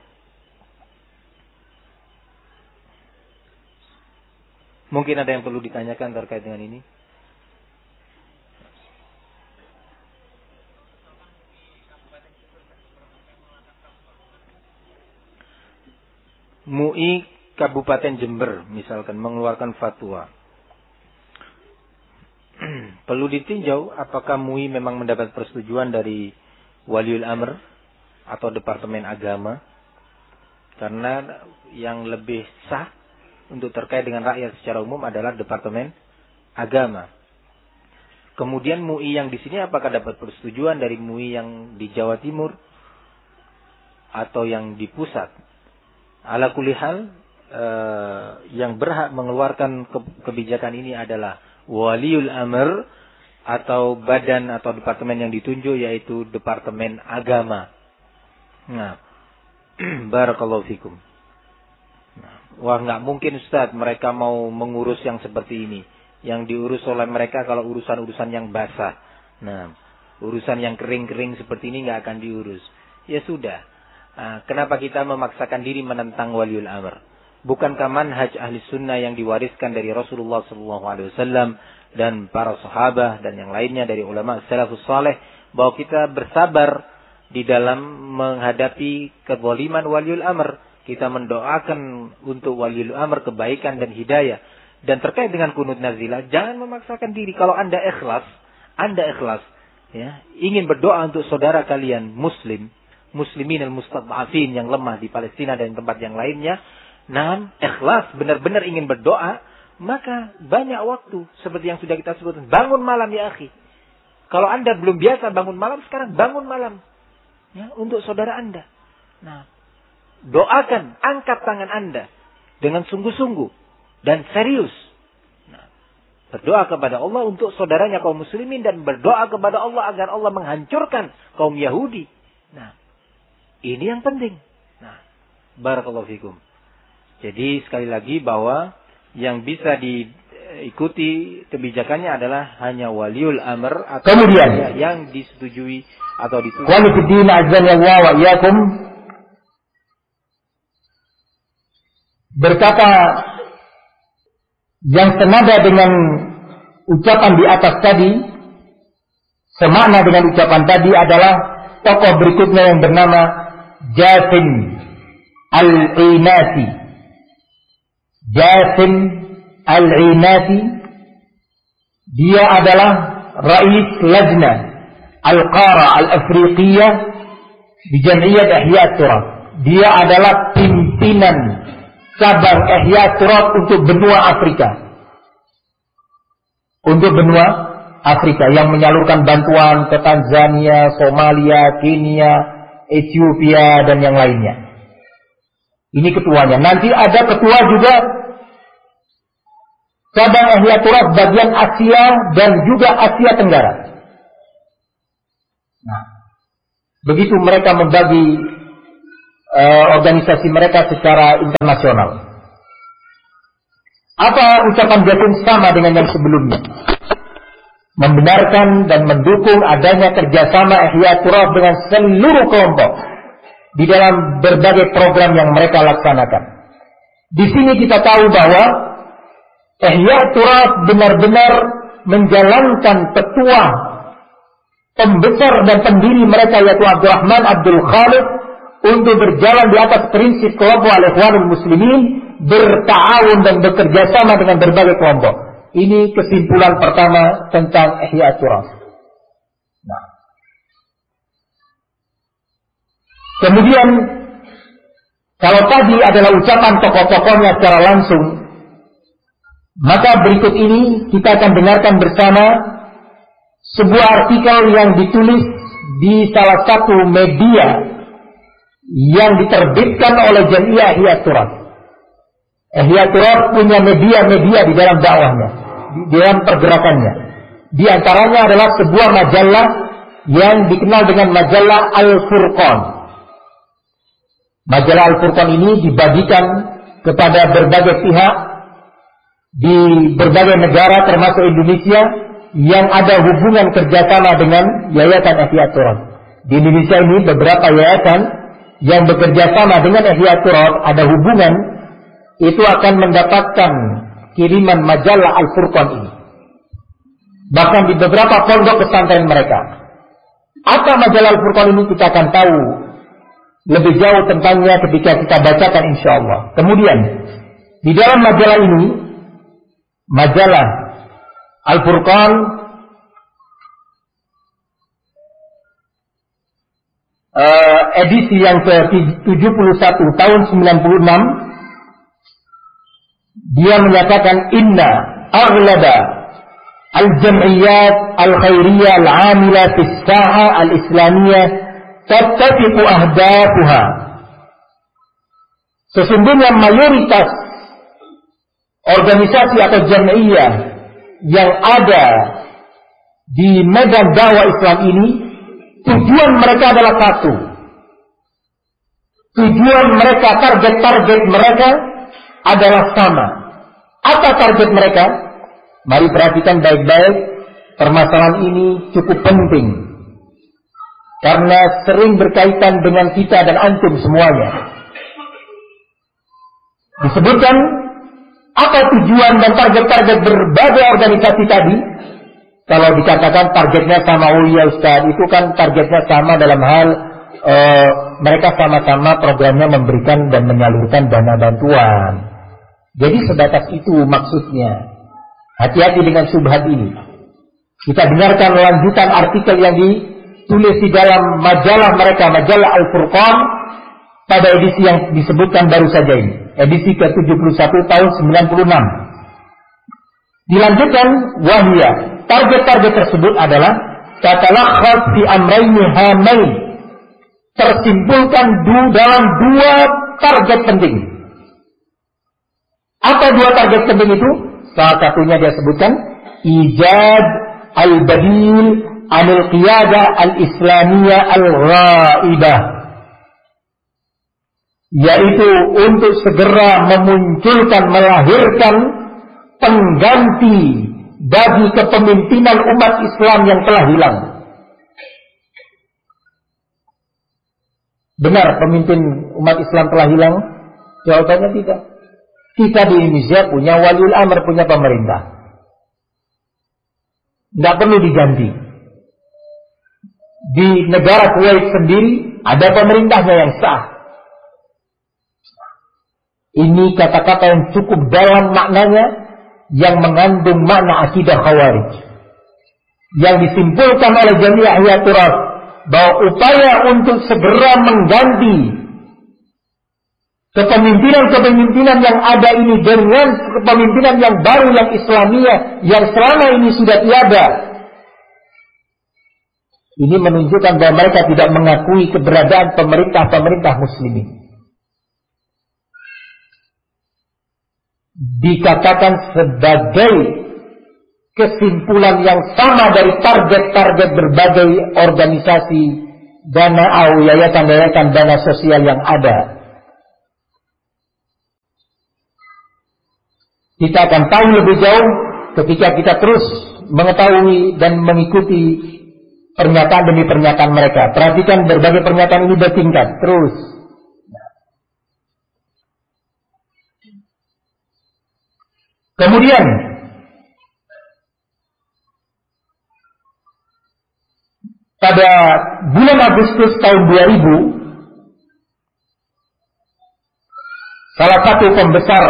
Mungkin ada yang perlu ditanyakan terkait dengan ini? M U I Kabupaten Jember misalkan mengeluarkan fatwa. Perlu ditinjau apakah M U I memang mendapat persetujuan dari Waliul Amr atau Departemen Agama. Karena yang lebih sah untuk terkait dengan rakyat secara umum adalah Departemen Agama. Kemudian M U I yang di sini apakah dapat persetujuan dari M U I yang di Jawa Timur atau yang di pusat? Ala kulli hal, eh, yang berhak mengeluarkan ke kebijakan ini adalah Waliul Amr atau badan atau departemen yang ditunjuk, yaitu Departemen Agama. Nah, barakallahu fikum. Nah, wah, nggak mungkin Ustaz mereka mau mengurus yang seperti ini. Yang diurus oleh mereka kalau urusan-urusan yang basah. Nah, urusan yang kering-kering seperti ini nggak akan diurus. Ya sudah. Nah, kenapa kita memaksakan diri menentang Waliul Amr? Bukankah manhaj ahli sunnah yang diwariskan dari Rasulullah shallallahu alaihi wasallam dan para sahabat dan yang lainnya dari ulama salafus saleh, bahwa kita bersabar di dalam menghadapi kezaliman Waliul Amr. Kita mendoakan untuk Waliul Amr kebaikan dan hidayah. Dan terkait dengan kunut nazilah, jangan memaksakan diri. Kalau Anda ikhlas, Anda ikhlas, ya, ingin berdoa untuk saudara kalian muslim, muslimin al-mustad'afin yang lemah di Palestina dan tempat yang lainnya, nah, ikhlas, benar-benar ingin berdoa, maka banyak waktu seperti yang sudah kita sebutkan. Bangun malam ya akhi. Kalau Anda belum biasa bangun malam, sekarang bangun malam, ya, untuk saudara Anda. Nah, doakan, angkat tangan Anda dengan sungguh-sungguh dan serius. Nah, berdoa kepada Allah untuk saudaranya kaum muslimin dan berdoa kepada Allah agar Allah menghancurkan kaum Yahudi. Nah, ini yang penting. Nah, barakallahu fikum. Jadi sekali lagi bahwa yang bisa diikuti kebijakannya adalah hanya Waliul Amr atau kemudian yang disetujui atau disetujui. Walifiddin azanillah wa iyyakum berkata yang senada dengan ucapan di atas tadi, semakna dengan ucapan tadi adalah tokoh berikutnya yang bernama Jasim Al-Inasi. Jasim Al-Inasi, dia adalah Rais Lajna Al-Qara Al-Afriqiyah di Jam'iyat Ihya Turab. Dia adalah pimpinan cabang Ihya Turab untuk benua Afrika. Untuk benua Afrika yang menyalurkan bantuan ke Tanzania, Somalia, Kenya, Ethiopia dan yang lainnya. Ini ketuanya. Nanti ada ketua juga cabang Ihya Turath bagian Asia dan juga Asia Tenggara. Nah, begitu mereka membagi uh, organisasi mereka secara internasional. Apa ucapan Jatim sama dengan yang sebelumnya? Membenarkan dan mendukung adanya kerjasama Ihya Turath dengan seluruh kelompok di dalam berbagai program yang mereka laksanakan. Di sini kita tahu bahwa Ihya Turath benar-benar menjalankan petua pembesar dan pendiri mereka yaitu Abdurrahman Abdul Khalid untuk berjalan di atas prinsip kelompok Al-Ikhwanul Muslimin, berta'awun dan bekerja sama dengan berbagai kelompok. Ini kesimpulan pertama tentang Ihya Turath. Nah. Kemudian kalau tadi adalah ucapan tokoh-tokohnya secara langsung, maka berikut ini kita akan dengarkan bersama sebuah artikel yang ditulis di salah satu media yang diterbitkan oleh Jamiah Ihya Turath. Ihya Turath punya media-media di dalam dakwahnya, di dalam pergerakannya. Di antaranya adalah sebuah majalah yang dikenal dengan majalah Al-Furqan. Majalah Al-Furqan ini dibagikan kepada berbagai pihak di berbagai negara termasuk Indonesia yang ada hubungan kerjasama dengan Yayasan Ihya Turath. Di Indonesia ini beberapa yayasan yang bekerja sama dengan Ihya Turath ada hubungan, itu akan mendapatkan kiriman majalah Al-Furqan ini. Bahkan di beberapa pondok pesantren mereka. Apa majalah Al-Furqan ini kita akan tahu lebih jauh tentangnya ketika kita bacakan insyaallah. Kemudian di dalam majalah ini, majalah Al-Furqan uh, edisi yang ke tujuh puluh satu tahun sembilan puluh enam, dia menyatakan inna aghlaba al-jam'iyat al-khairiyah al-'amila fi as-saha al-islamiyah tattafiqu ahdafuha. Sesungguhnya mayoritas organisasi atau jam'iyah yang ada di medan dakwah Islam ini, tujuan mereka adalah satu. Tujuan mereka, target-target mereka adalah sama. Apa target mereka? Mari perhatikan baik-baik. Permasalahan ini cukup penting karena sering berkaitan dengan kita dan antum semuanya. Disebutkan apa tujuan dan target-target berbagai organisasi tadi. Kalau dikatakan targetnya sama, oh ya Ustaz, itu kan targetnya sama dalam hal uh, mereka sama-sama programnya memberikan dan menyalurkan dana bantuan. Jadi sebatas itu maksudnya. Hati-hati dengan syubhat ini. Kita dengarkan lanjutan artikel yang ditulis di dalam majalah mereka, majalah Al-Furqan, pada edisi yang disebutkan baru saja ini, edisi ke tujuh puluh satu tahun sembilan puluh enam. Dilanjutkan, wahia, target-target tersebut adalah tatalakhas fi amrayni hamain, tersimpulkan dalam dua target penting. Apa dua target penting itu? Salah satunya dia sebutkan ijad al-badil anil qiyadah al-islamiyah al-ghaibah, yaitu untuk segera memunculkan, melahirkan pengganti bagi kepemimpinan umat Islam yang telah hilang. Benar pemimpin umat Islam telah hilang? Jawabannya tidak. Kita di Indonesia punya waliul amr, punya pemerintah. Tidak perlu diganti. Di negara Kuwait sendiri ada pemerintahnya yang sah. Ini kata-kata yang cukup dalam maknanya, yang mengandung makna akidah Khawarij, yang disimpulkan oleh Jamiah Ihya Turath bahwa upaya untuk segera mengganti kepemimpinan-kepemimpinan yang ada ini dengan kepemimpinan yang baru, yang Islamiyah, yang selama ini sudah tiada. Ini menunjukkan bahwa mereka tidak mengakui keberadaan pemerintah-pemerintah muslimin. dikatakan sebagai kesimpulan yang sama dari target-target berbagai organisasi dana atau yayasan-yayasan dana sosial yang ada. Kita akan tahu lebih jauh ketika kita terus mengetahui dan mengikuti pernyataan demi pernyataan mereka. Perhatikan berbagai pernyataan ini bertingkat terus. Kemudian pada bulan Agustus tahun dua ribu, salah satu pembesar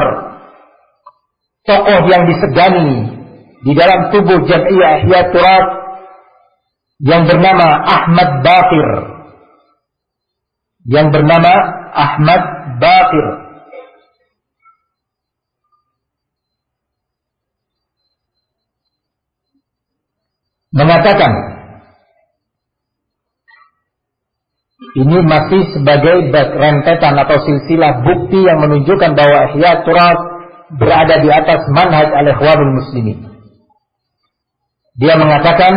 tokoh yang disegani di dalam tubuh Jam'iyah Ihya Turath yang bernama Ahmad Baqir, yang bernama Ahmad Baqir, mengatakan ini masih sebagai rentetan atau silsilah bukti yang menunjukkan bahwa Ihya Turath berada di atas manhaj al-ikhwanul muslimin. Dia mengatakan,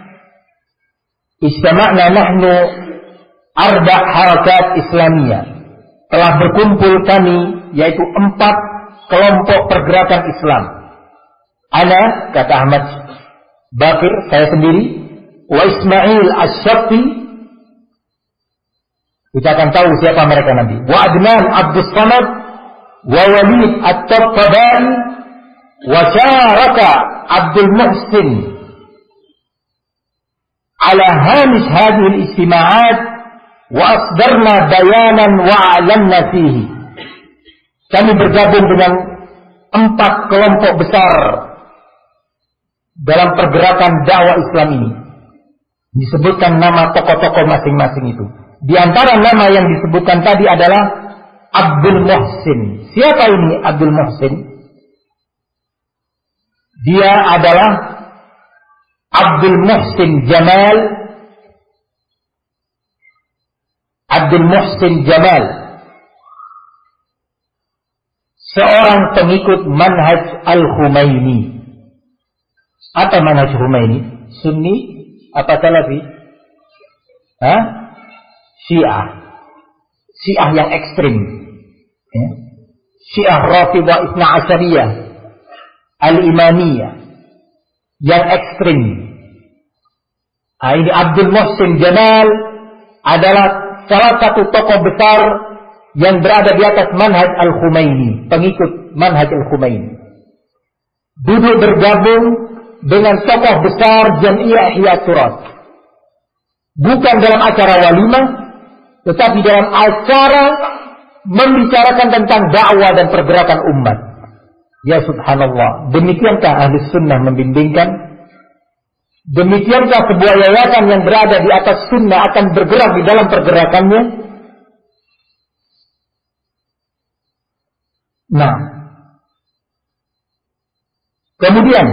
istama'na nahnu arba' harakat islamiyah. Telah berkumpul kami, yaitu empat kelompok pergerakan Islam. Ana, kata Ahmad Baqir, saya sendiri, wa Ismail Ash-Shafti, kita akan tahu siapa mereka nanti. Wa Adnan Abdus Samad, wa Walid At-Tabari, wa Syaraka Abdul Muhsin ala hamish hadhihi al-istima'at wa asdarna bayanan wa a'lanna fihi. Kami bergabung dengan empat kelompok besar dalam pergerakan dakwah Islam ini. Disebutkan nama tokoh-tokoh masing-masing itu. Di antara nama yang disebutkan tadi adalah Abdul Muhsin. Siapa ini Abdul Muhsin? Dia adalah Abdul Muhsin Jamal. Abdul Muhsin Jamal, seorang pengikut manhaj Al-Khumaini. Apa manhaj Khumaini? Sunni apa Salafi? Hah? Syiah. Syiah yang ekstrim. Ya. Syiah Rafidhah Itsna Asyariyah, Al-Imamiyah yang ekstrim. Nah, ini Abdul Muhsin Jamal adalah salah satu tokoh besar yang berada di atas manhaj Al-Khumaini, pengikut manhaj Al-Khumaini. Duduk bergabung dengan tokoh besar Jam'iyah Ihya Turath. Bukan dalam acara walimah, tetapi dalam acara membicarakan tentang dakwah dan pergerakan umat. Ya subhanallah, demikiankah Ahlus Sunnah membimbingkan? Demikiankah sebuah yayasan yang berada di atas sunnah akan bergerak di dalam pergerakannya? Nah, kemudian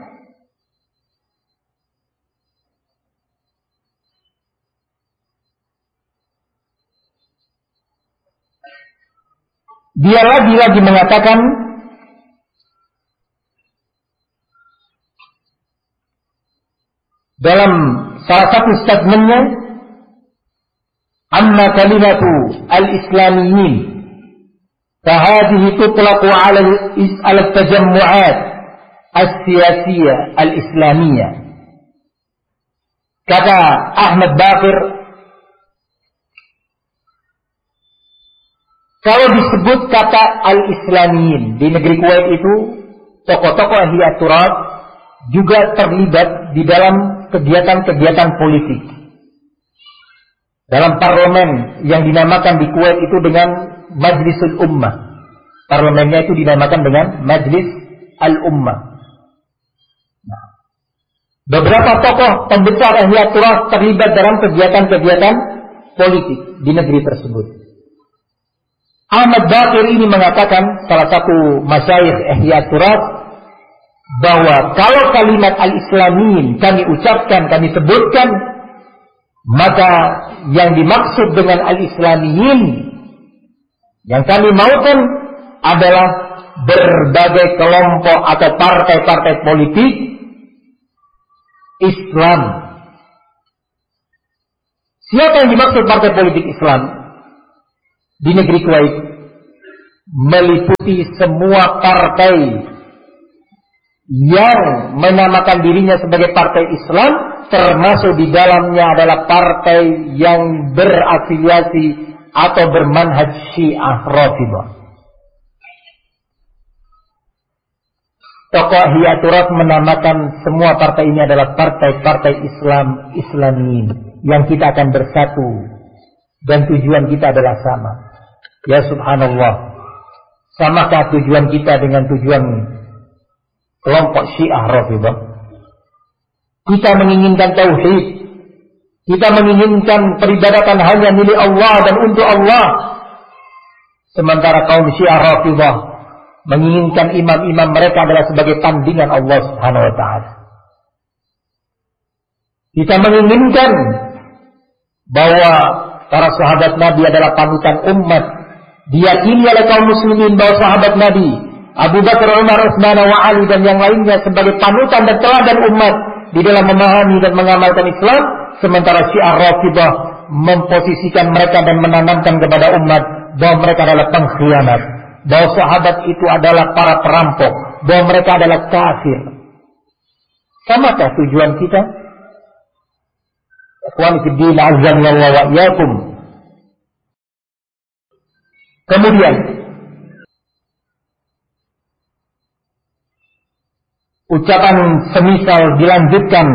dia lagi-lagi mengatakan dalam salah satu statementnya, amma kalimatu al-islamiyyin fahadihi tutlaqu ala al-tajammu'at as-siyasiyah al-islamiyah. Kata Ahmad Baqir, kalau disebut kata al-islamiyyin di negeri Kuwait itu, tokoh-tokoh Ihya Turath juga terlibat di dalam kegiatan-kegiatan politik. Dalam parlemen yang dinamakan di Kuwait itu dengan Majlisul Ummah. Parlemennya itu dinamakan dengan Majlis Al-Ummah. Nah, beberapa tokoh pembesar Ihya Turath terlibat dalam kegiatan-kegiatan politik di negeri tersebut. Ahmad Baqir ini mengatakan, salah satu masyayikh Ihya Turath, bahwa kalau kalimat al-islamin kami ucapkan, kami sebutkan, maka yang dimaksud dengan al-islamiyin yang kami maukan adalah berbagai kelompok atau partai-partai politik Islam. Siapa yang dimaksud partai politik Islam di negeri Kuwait? Meliputi semua partai yang menamakan dirinya sebagai partai Islam, termasuk di dalamnya adalah partai yang berafiliasi atau bermanhaj Syiah Rafidhah. Tokoh Hiyaturaf menamakan semua partai ini adalah partai-partai Islam Islamiyin yang kita akan bersatu dan tujuan kita adalah sama. Ya subhanallah. Samakah tujuan kita dengan tujuan kelompok Syiah Rafidhah? Kita menginginkan tauhid. Kita menginginkan peribadatan hanya milik Allah dan untuk Allah. Sementara kaum Syiah Rafidhah menginginkan imam-imam mereka adalah sebagai tandingan Allah Subhanahu wa taala. Kita menginginkan bahwa para sahabat Nabi adalah panutan umat. Diyakini oleh kaum muslimin bahwa sahabat Nabi Abu Bakar, Umar, Utsman, wa Ali dan yang lainnya sebagai panutan dan teladan umat di dalam memahami dan mengamalkan Islam. Sementara Syiah Rafidhah memposisikan mereka dan menanamkan kepada umat bahwa mereka adalah pengkhianat, bahwa sahabat itu adalah para perampok, bahwa mereka adalah kafir. Samakah tujuan kita? Ikhwani fi din, azza wa iyyakum. Kemudian ucapan semisal dilanjutkan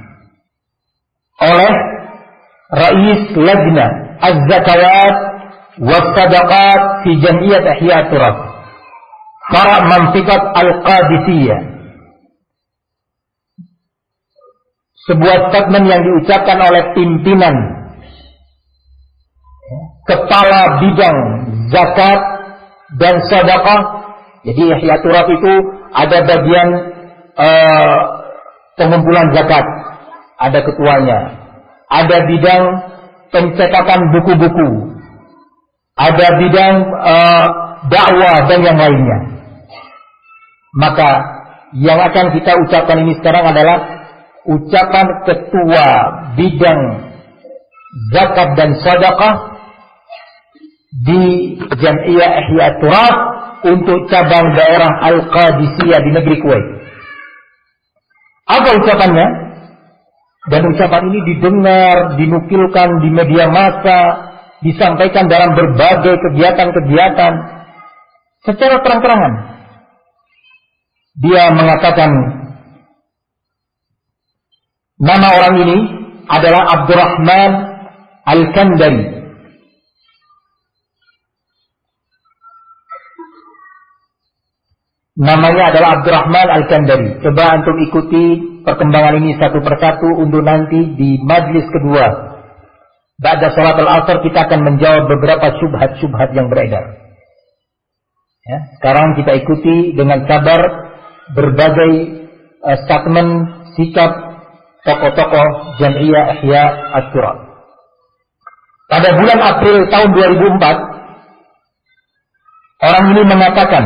oleh Rais Lajna Az-Zakawat was-Sadaqat fi Jam'iyat Ihya Turab Fara' Mantiqat Al-Qadisiyah. Sebuah statement yang diucapkan oleh pimpinan kepala bidang zakat dan sedekah. Jadi Ihya Turab itu ada bagian uh, pengumpulan zakat, ada ketuanya. Ada bidang pencetakan buku-buku, ada bidang uh, dakwah dan yang lainnya. Maka yang akan kita ucapkan ini sekarang adalah ucapan ketua bidang zakat dan sedekah di Jam'iyah Ihya Turab untuk cabang daerah Al-Qadisiyah di negeri Kuwait. Apa ucapannya? Dan ucapan ini didengar, dinukilkan di media massa, disampaikan dalam berbagai kegiatan-kegiatan secara terang-terangan. Dia mengatakan nama orang ini adalah Abdurrahman Al-Kandari. Namanya adalah Abdurrahman Al-Kandari. Coba antum ikuti perkembangan ini satu persatu untuk nanti di majlis kedua. Ba'da salat al-asr kita akan menjawab beberapa syubhat-syubhat yang beredar. Ya, sekarang kita ikuti dengan sabar berbagai uh, statement sikap tokoh-tokoh Jam'iyah Ihya Turab. Pada bulan April tahun dua ribu empat, orang ini mengatakan,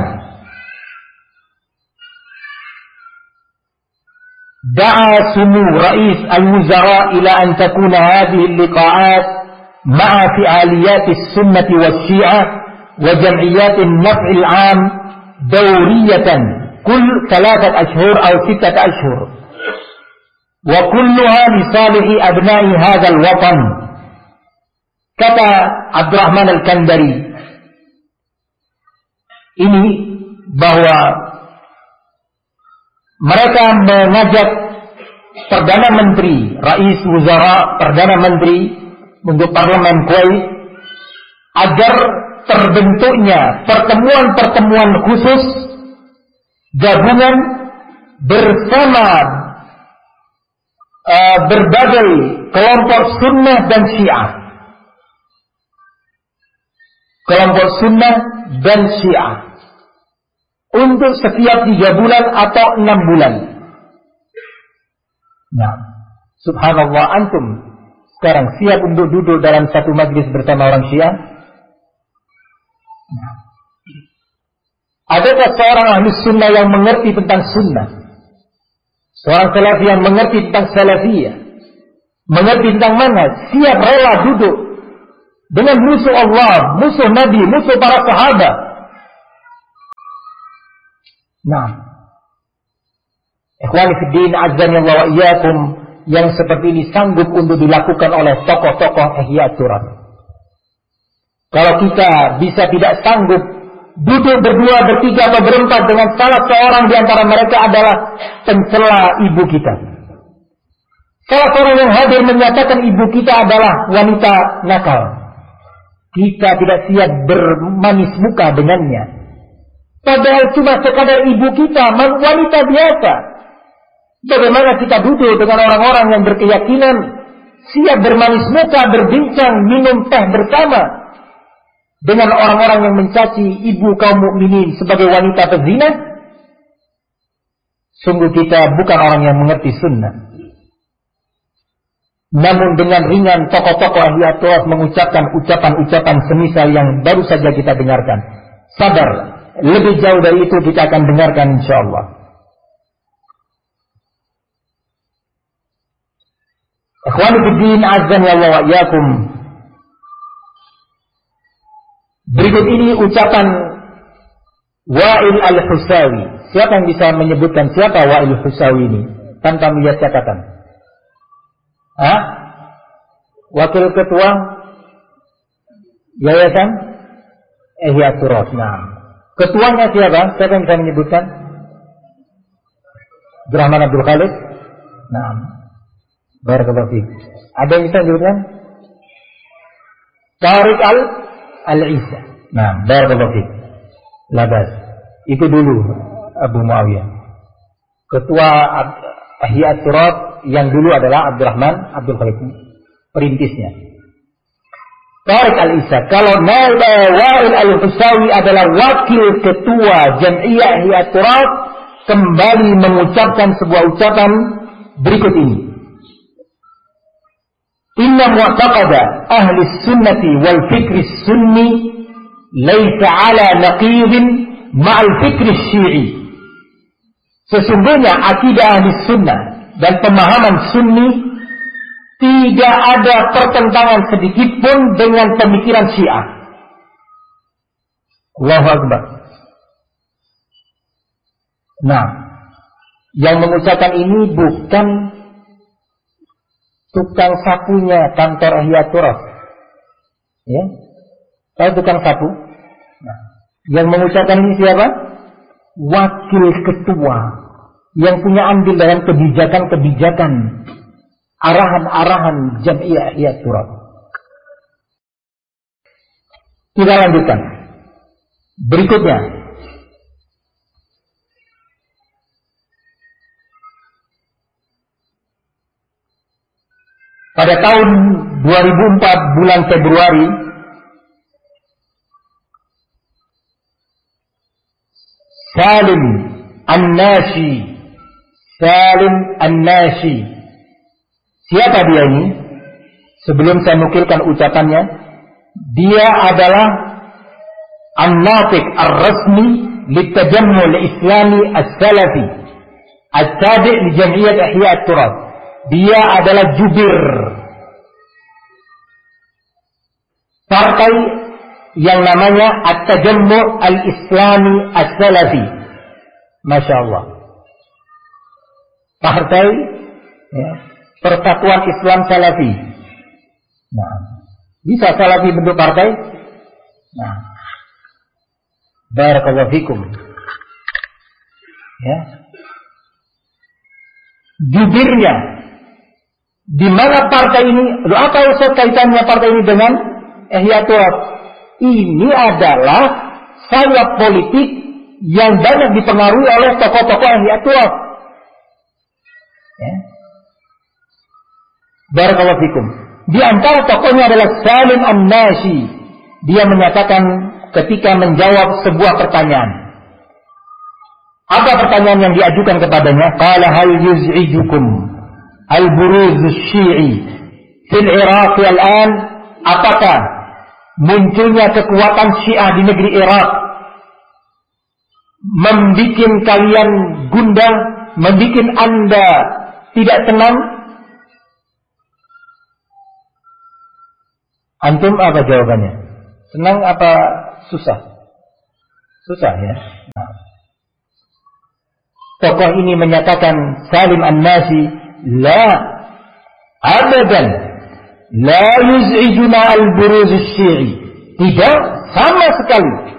Da'a sumu Rais Al-Wuzara ila an takuna hadhihi al-liqa'at ma'a fi'aliyat as-sunnah was-syi'ah wa jam'iyyat an-naf' al-'am dawriyatan kull thalathat ashhur aw sittat ashhur wa kulluha li salihi abna'i hadha al-watan. Kata Abdurrahman Al-Kandari ini bahwa mereka mengajak Perdana Menteri, Rais Wuzara, Perdana Menteri untuk Parlemen Kuwait agar terbentuknya pertemuan-pertemuan khusus gabungan bersama uh, berbagai kelompok sunnah dan syiah. Kelompok sunnah dan syiah. Untuk setiap tiga bulan atau enam bulan. Nah, subhanallah, antum sekarang siap untuk duduk dalam satu majlis bersama orang Syiah? Nah, Adakah seorang ahli sunnah yang mengerti tentang sunnah? Seorang salafi yang mengerti tentang salafiyah, mengerti tentang manhaj, siap rela duduk dengan musuh Allah, musuh Nabi, musuh para sahabat. Nah, ikhwani fiddin, azzani Allah wa iyyakum, yang seperti ini sanggup untuk dilakukan oleh tokoh-tokoh Ihya Turan. Kalau kita bisa tidak sanggup duduk berdua, bertiga atau berempat dengan salah seorang di antara mereka adalah pencela ibu kita. Salah seorang yang hadir menyatakan ibu kita adalah wanita nakal. Kita tidak siap bermanis muka dengannya. Padahal cuma sekadar ibu kita, wanita biasa. Bagaimana kita duduk dengan orang-orang yang berkeyakinan, siap bermanis muka, berbincang, minum teh bersama dengan orang-orang yang mencaci ibu kaum mukminin sebagai wanita pezina? Sungguh kita bukan orang yang mengerti sunnah. Namun dengan ringan tokoh-tokoh Ihya Turan mengucapkan ucapan-ucapan semisal yang baru saja kita dengarkan. Sabar, lebih jauh dari itu kita akan dengarkan insyaallah. Ikhwani fiddin, azzani Allah wa iyyakum. Berikut ini ucapan Wa'il al-Husawi. Siapa yang bisa menyebutkan siapa Wa'il al-Husawi ini tanpa melihat catatan? Hah? Wakil ketua Yayasan Ihya Turan. Nah, ketuanya siapa? Siapa yang bisa menyebutkan? Abdurrahman Abdul Khalid. Nah, barakallahu fiik. Ada yang bisa menyebutkan? Tariq al Al-Isa. Nah, barakallahu fiik. Labas. Itu dulu Abu Muawiyah. Ketua Ihya Turan yang dulu adalah Abdurrahman Abdul Khalid, perintisnya. Tariq al-Isa. Kalau Wa'il al-Husawi adalah wakil ketua Jam'iyah Ihya Turan, kembali mengucapkan sebuah ucapan berikut ini. Inna mu'taqada ahli sunnati wal fikri sunni laysa ala naqidin ma'al fikri syi'i. Sesungguhnya akidah ahli sunnah dan pemahaman sunni tidak ada pertentangan sedikit pun dengan pemikiran Syiah. Allahu Akbar. Nah, yang mengucapkan ini bukan tukang sapunya kantor Ihya Turan. Ya. Tahu tukang sapu? Nah, yang mengucapkan ini siapa? Wakil ketua yang punya andil dalam kebijakan-kebijakan, arahan-arahan Jam'iyah Ihya Turan. Kita lanjutkan. Berikutnya, pada tahun dua ribu empat bulan Februari, Salim An-Nashi, Salim An-Nashi. Siapa dia ini? Sebelum saya nukilkan ucapannya, dia adalah An-Natiq Ar-Rasmi Litajammu' Al-Islami As-Salafi At-Tabi' li Jam'iyat Ihya Turan. Dia adalah jubir partai yang namanya At-Tajammu' Al-Islami As-Salafi. Masya Allah. Partai ya, Persatuan Islam Salafi. Nah, bisa Salafi bentuk partai? Nah, barakallahu fikum. Ya. Jubirnya di mana partai ini? Loh, apa usaha kaitannya partai ini dengan Ihya Turan? Ini adalah sayap politik yang banyak dipengaruhi oleh tokoh-tokoh Ihya Turan. Ya. Barakallahu fikum. Di antara tokohnya adalah Salim An-Nashi. Dia menyatakan ketika menjawab sebuah pertanyaan. Apa pertanyaan yang diajukan kepadanya? Qala hal yuz'ijukum al-buruz asy-syi'i fil Iraq al-an? Apakah munculnya kekuatan Syiah di negeri Irak membikin kalian gundah, membikin Anda tidak tenang? Antum apa jawabannya? Senang apa susah? Susah ya. Nah. Tokoh ini menyatakan Salim An-Nasi, la abadan la yuz'ijuna al-buruz asy-syi'i. Tidak, sama sekali